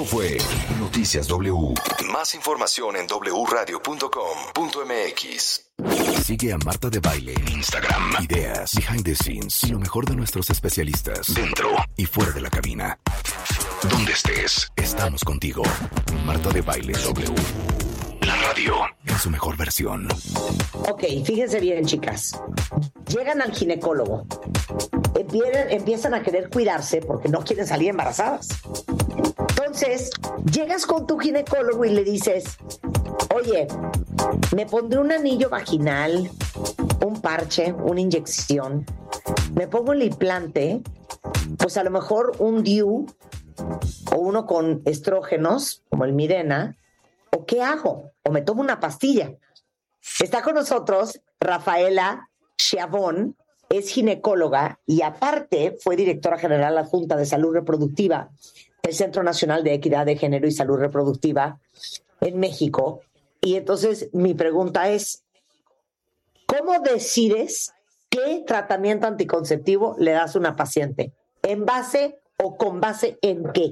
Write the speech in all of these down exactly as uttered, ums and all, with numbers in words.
fue Noticias W. Más información en doble u radio punto com punto m x. Sigue a Marta de Baile en Instagram. Ideas, behind the scenes y lo mejor de nuestros especialistas dentro y fuera de la cabina. Donde estés, estamos contigo. Marta de Baile W. La radio en su mejor versión. Ok, fíjense bien, chicas. Llegan al ginecólogo. Empiezan, empiezan a querer cuidarse porque no quieren salir embarazadas. Entonces, llegas con tu ginecólogo y le dices, oye, me pondré un anillo vaginal, un parche, una inyección, me pongo el implante, pues a lo mejor un D I U o uno con estrógenos, como el Mirena, ¿o qué hago? ¿O me tomo una pastilla? Está con nosotros Rafaela Schiavone, es ginecóloga y aparte fue directora general adjunta de Salud Reproductiva del Centro Nacional de Equidad de Género y Salud Reproductiva en México. Y entonces mi pregunta es, ¿cómo decides qué tratamiento anticonceptivo le das a una paciente? ¿En base o con base en qué?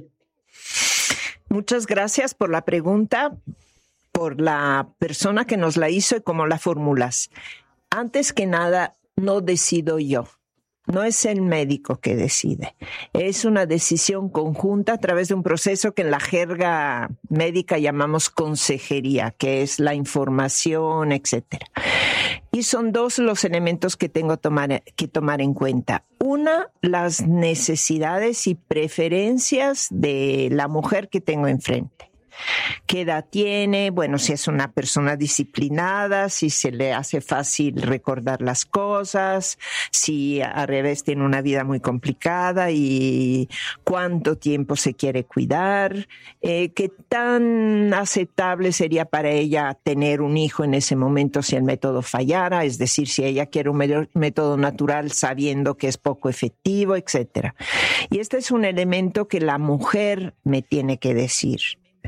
Muchas gracias por la pregunta, por la persona que nos la hizo y cómo la formulas. Antes que nada, no decido yo. No es el médico que decide. Es una decisión conjunta a través de un proceso que en la jerga médica llamamos consejería, que es la información, etcétera. Y son dos los elementos que tengo tomar, que tomar en cuenta. Una, las necesidades y preferencias de la mujer que tengo enfrente. ¿Qué edad tiene? Bueno, si es una persona disciplinada, si se le hace fácil recordar las cosas, si al revés tiene una vida muy complicada y cuánto tiempo se quiere cuidar, eh, qué tan aceptable sería para ella tener un hijo en ese momento si el método fallara, es decir, si ella quiere un método natural sabiendo que es poco efectivo, etcétera. Y este es un elemento que la mujer me tiene que decir.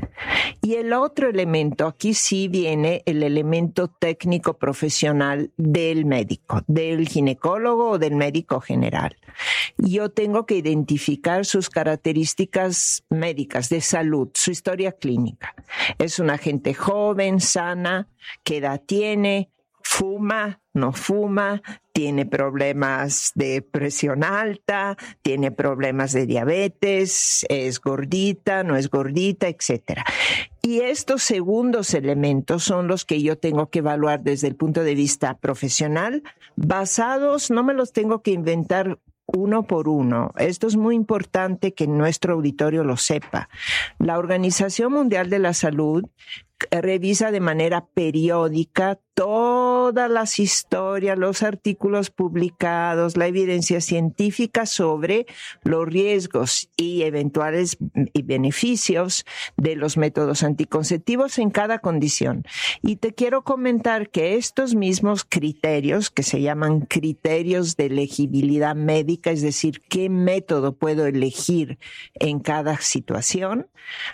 Y el otro elemento, aquí sí viene el elemento técnico profesional del médico, del ginecólogo o del médico general. Yo tengo que identificar sus características médicas de salud, su historia clínica. Es una gente joven, sana, ¿qué edad tiene? Fuma, no fuma, tiene problemas de presión alta, tiene problemas de diabetes, es gordita, no es gordita, etcétera. Y estos segundos elementos son los que yo tengo que evaluar desde el punto de vista profesional, basados, no me los tengo que inventar uno por uno. Esto es muy importante que nuestro auditorio lo sepa. La Organización Mundial de la Salud revisa de manera periódica todas las historias, los artículos publicados, la evidencia científica sobre los riesgos y eventuales beneficios de los métodos anticonceptivos en cada condición. Y te quiero comentar que estos mismos criterios, que se llaman criterios de elegibilidad médica, es decir, qué método puedo elegir en cada situación,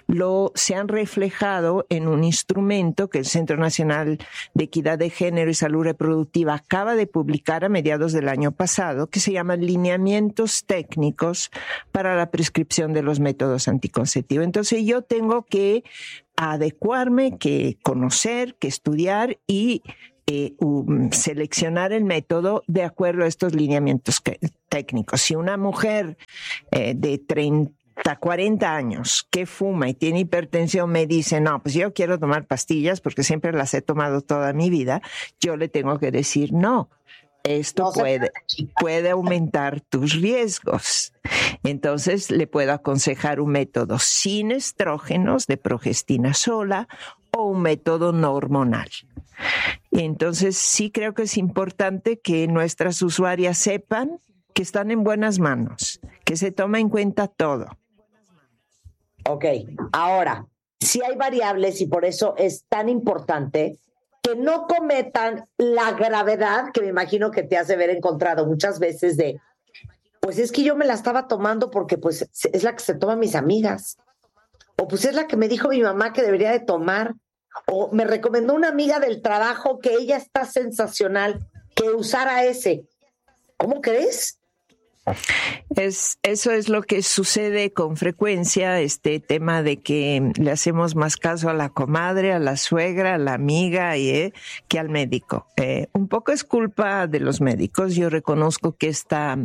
lo se han reflejado en un instrumento que el Centro Nacional de Equidad de Género y Salud Reproductiva acaba de publicar a mediados del año pasado, que se llama Lineamientos Técnicos para la Prescripción de los Métodos Anticonceptivos. Entonces yo tengo que adecuarme, que conocer, que estudiar y eh, um, seleccionar el método de acuerdo a estos lineamientos que, técnicos. Si una mujer eh, de treinta cuarenta años que fuma y tiene hipertensión me dice, no, pues yo quiero tomar pastillas porque siempre las he tomado toda mi vida, yo le tengo que decir, no, esto no puede, puede aumentar tus riesgos. Entonces le puedo aconsejar un método sin estrógenos de progestina sola o un método no hormonal. Y entonces sí creo que es importante que nuestras usuarias sepan que están en buenas manos, que se toma en cuenta todo. Ok, ahora, sí hay variables y por eso es tan importante que no cometan la gravedad que me imagino que te has de haber encontrado muchas veces de, pues es que yo me la estaba tomando porque pues es la que se toman mis amigas, o pues es la que me dijo mi mamá que debería de tomar, o me recomendó una amiga del trabajo que ella está sensacional, que usara ese. ¿Cómo crees? Es, eso es lo que sucede con frecuencia, este tema de que le hacemos más caso a la comadre, a la suegra, a la amiga eh, que al médico. Eh, un poco es culpa de los médicos. Yo reconozco que esta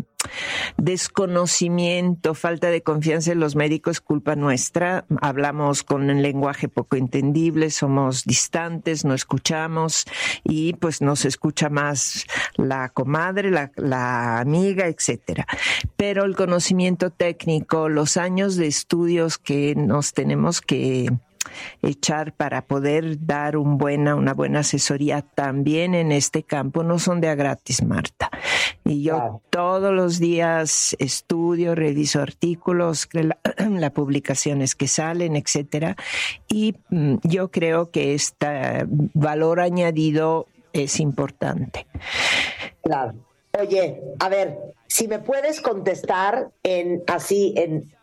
desconocimiento, falta de confianza en los médicos es culpa nuestra. Hablamos con un lenguaje poco entendible, somos distantes, no escuchamos y pues nos escucha más la comadre, la, la amiga, etcétera. Pero el conocimiento técnico, los años de estudios que nos tenemos que echar para poder dar un buena, una buena asesoría también en este campo no son de a gratis, Marta. Y yo wow. todos los días estudio, reviso artículos, las la publicaciones que salen, etcétera. Y mm, yo creo que este valor añadido es importante. Claro. Oye, a ver, si me puedes contestar en así, en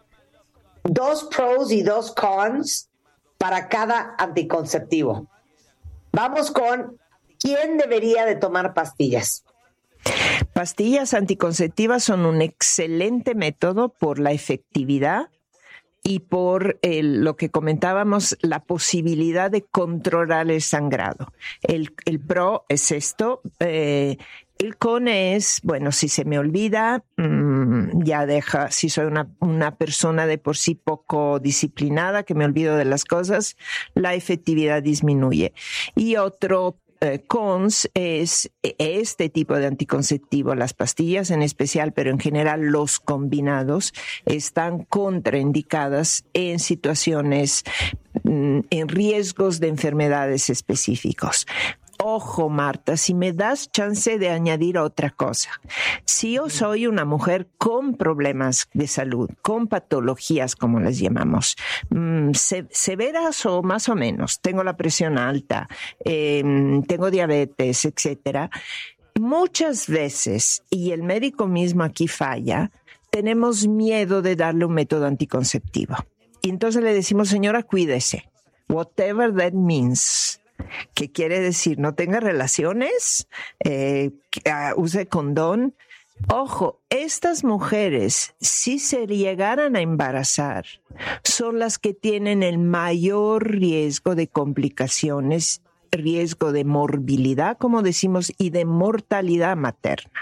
dos pros y dos cons para cada anticonceptivo. Vamos con ¿quién debería de tomar pastillas? Pastillas anticonceptivas son un excelente método por la efectividad y por el, lo que comentábamos, la posibilidad de controlar el sangrado. El, el pro es esto. Eh, el con es, bueno, si se me olvida, mmm, ya deja, si soy una, una persona de por sí poco disciplinada, que me olvido de las cosas, la efectividad disminuye. Y otro Eh, cons es este tipo de anticonceptivo, las pastillas en especial, pero en general los combinados están contraindicadas en situaciones, mm, en riesgos de enfermedades específicos. Ojo, Marta, si me das chance de añadir otra cosa. Si yo soy una mujer con problemas de salud, con patologías, como les llamamos, mmm, se, severas o más o menos, tengo la presión alta, eh, tengo diabetes, etcétera, muchas veces, y el médico mismo aquí falla, tenemos miedo de darle un método anticonceptivo. Y entonces le decimos, señora, cuídese, whatever that means. ¿Qué quiere decir? No tenga relaciones, eh, use condón. Ojo, estas mujeres, si se llegaran a embarazar, son las que tienen el mayor riesgo de complicaciones, riesgo de morbilidad, como decimos, y de mortalidad materna.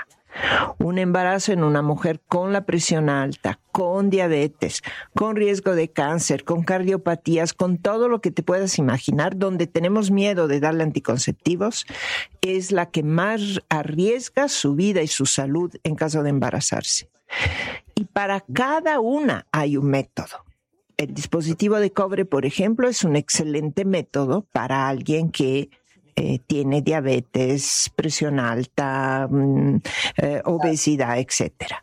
Un embarazo en una mujer con la presión alta, con diabetes, con riesgo de cáncer, con cardiopatías, con todo lo que te puedas imaginar, donde tenemos miedo de darle anticonceptivos, es la que más arriesga su vida y su salud en caso de embarazarse. Y para cada una hay un método. El dispositivo de cobre, por ejemplo, es un excelente método para alguien que Eh, tiene diabetes, presión alta, mm, eh, obesidad, etcétera.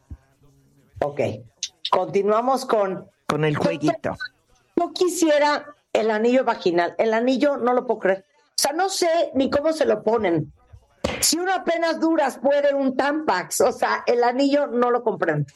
Ok, continuamos con... Con el jueguito. Yo quisiera el anillo vaginal. El anillo no lo puedo creer. O sea, no sé ni cómo se lo ponen. Si uno apenas duras puede un Tampax. O sea, el anillo no lo comprendo.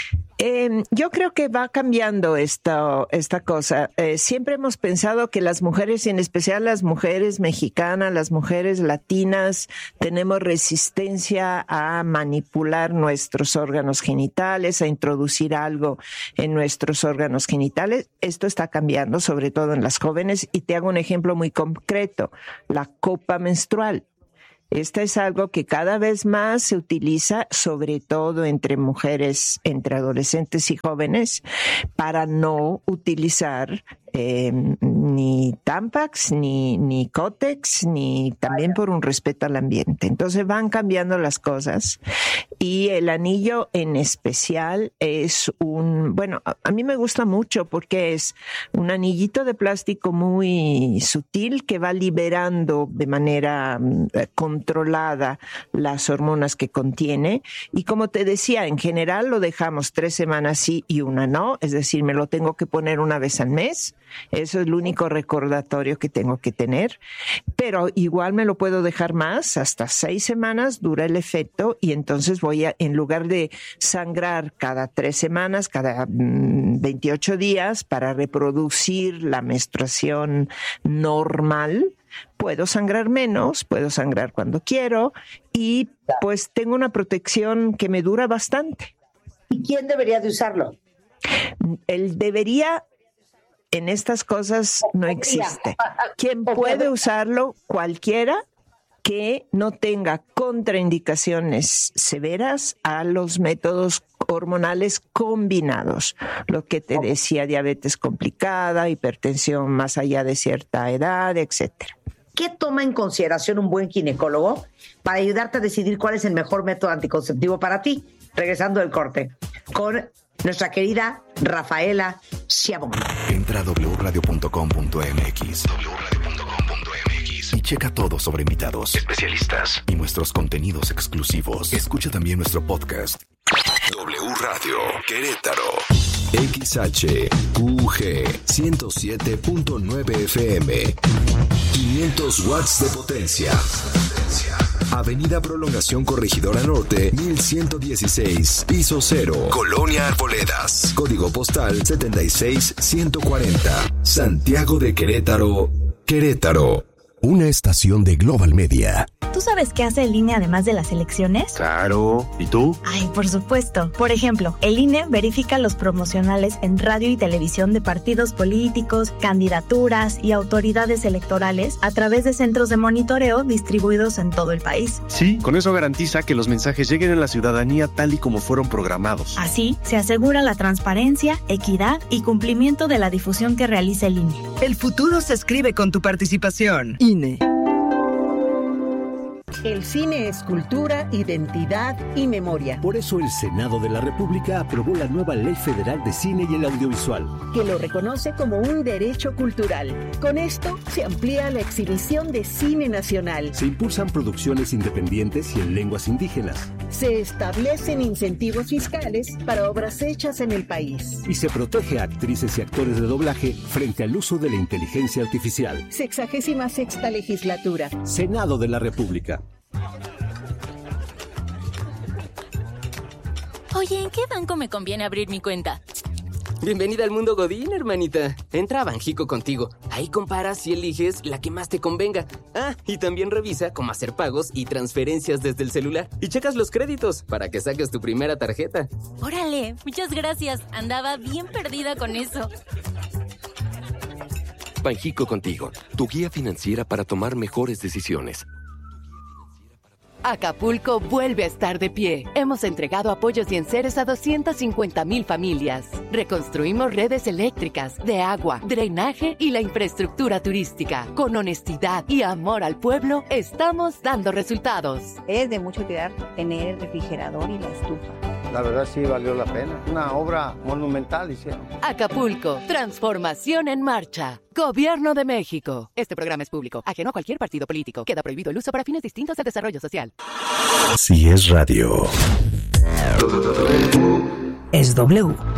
Eh, yo creo que va cambiando esta, esta cosa. Eh, siempre hemos pensado que las mujeres, y en especial las mujeres mexicanas, las mujeres latinas, tenemos resistencia a manipular nuestros órganos genitales, a introducir algo en nuestros órganos genitales. Esto está cambiando, sobre todo en las jóvenes, y te hago un ejemplo muy concreto: la copa menstrual. Esta es algo que cada vez más se utiliza, sobre todo entre mujeres, entre adolescentes y jóvenes, para no utilizar eh, ni Tampax, ni, ni Kotex, ni también por un respeto al ambiente. Entonces van cambiando las cosas y el anillo en especial es un, bueno, a, a mí me gusta mucho porque es un anillito de plástico muy sutil que va liberando de manera eh, controlada las hormonas que contiene, y como te decía, en general lo dejamos tres semanas sí y una no, es decir, me lo tengo que poner una vez al mes. Eso es el único recordatorio que tengo que tener, pero igual me lo puedo dejar más, hasta seis semanas dura el efecto, y entonces voy a, en lugar de sangrar cada tres semanas, cada mmm, veintiocho días para reproducir la menstruación normal, puedo sangrar menos, puedo sangrar cuando quiero, y pues tengo una protección que me dura bastante. ¿Y quién debería de usarlo? El debería, en estas cosas no existe. ¿Quién puede usarlo? Cualquiera que no tenga contraindicaciones severas a los métodos hormonales combinados. Lo que te decía, diabetes complicada, hipertensión más allá de cierta edad, etcétera. ¿Qué toma en consideración un buen ginecólogo para ayudarte a decidir cuál es el mejor método anticonceptivo para ti? Regresando del corte con nuestra querida Rafaela Schiavon. Entra a doble u radio punto com punto m x doble u radio punto com punto m x y checa todo sobre invitados, especialistas y nuestros contenidos exclusivos. Escucha también nuestro podcast. W Radio Querétaro. X H Q G ciento siete punto nueve F M. quinientos watts de potencia. Avenida Prolongación Corregidora Norte, mil ciento dieciséis, piso cero, Colonia Arboledas. Código postal setenta y seis ciento cuarenta. Santiago de Querétaro, Querétaro. Una estación de Global Media. ¿Tú sabes qué hace el I N E además de las elecciones? Claro. ¿Y tú? Ay, por supuesto. Por ejemplo, el I N E verifica los promocionales en radio y televisión de partidos políticos, candidaturas y autoridades electorales a través de centros de monitoreo distribuidos en todo el país. Sí, con eso garantiza que los mensajes lleguen a la ciudadanía tal y como fueron programados. Así, se asegura la transparencia, equidad y cumplimiento de la difusión que realiza el I N E. El futuro se escribe con tu participación. I N E. El cine es cultura, identidad y memoria. Por eso el Senado de la República aprobó la nueva Ley Federal de Cine y el Audiovisual, que lo reconoce como un derecho cultural. Con esto se amplía la exhibición de cine nacional. Se impulsan producciones independientes y en lenguas indígenas. Se establecen incentivos fiscales para obras hechas en el país. Y se protege a actrices y actores de doblaje frente al uso de la inteligencia artificial. Sexagésima sexta legislatura. Senado de la República. Oye, ¿en qué banco me conviene abrir mi cuenta? Bienvenida al mundo Godín, hermanita. Entra a Banjico Contigo. Ahí comparas y eliges la que más te convenga. Ah, y también revisa cómo hacer pagos y transferencias desde el celular. Y checas los créditos para que saques tu primera tarjeta. Órale, muchas gracias. Andaba bien perdida con eso. Banjico Contigo, tu guía financiera para tomar mejores decisiones. Acapulco vuelve a estar de pie. Hemos entregado apoyos y enseres a doscientas cincuenta mil familias. Reconstruimos redes eléctricas, de agua, drenaje y la infraestructura turística. Con honestidad y amor al pueblo, estamos dando resultados. Es de mucha utilidad tener el refrigerador y la estufa. La verdad sí valió la pena. Una obra monumental hicieron. Acapulco, transformación en marcha. Gobierno de México. Este programa es público, ajeno a cualquier partido político. Queda prohibido el uso para fines distintos al desarrollo social. Si es radio. Es W.